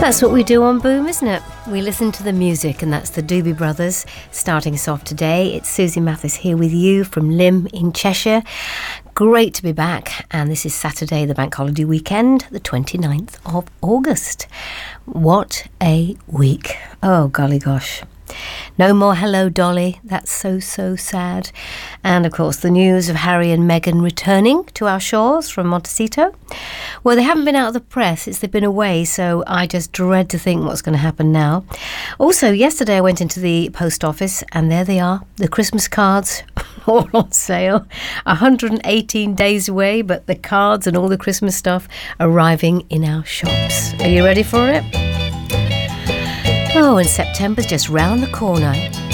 That's what we do on Boom, isn't it? We listen to the music, and that's the Doobie Brothers starting us off today. It's Susie Mathis here with you from Lymm in Cheshire. Great to be back, and this is Saturday, the bank holiday weekend, the 29th of August. What a week. Oh, golly gosh. No more Hello Dolly. That's so sad. And of course the news of Harry and Meghan returning to our shores from Montecito. Well, they haven't been out of the press since they've been away, so I just dread to think what's going to happen now. Also, yesterday I went into the post office and there they are, the Christmas cards, all on sale. 118 days away, but the cards and all the Christmas stuff arriving in our shops. Are you ready for it? Oh, and September's just round the corner.